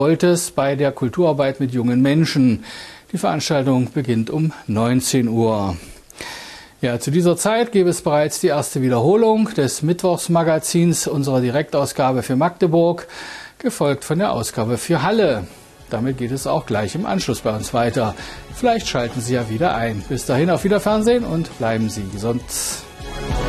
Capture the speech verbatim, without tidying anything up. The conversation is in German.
Wolltes bei der Kulturarbeit mit jungen Menschen. Die Veranstaltung beginnt um neunzehn Uhr. Ja, zu dieser Zeit gäbe es bereits die erste Wiederholung des Mittwochsmagazins unserer Direktausgabe für Magdeburg, gefolgt von der Ausgabe für Halle. Damit geht es auch gleich im Anschluss bei uns weiter. Vielleicht schalten Sie ja wieder ein. Bis dahin auf Wiederfernsehen und bleiben Sie gesund.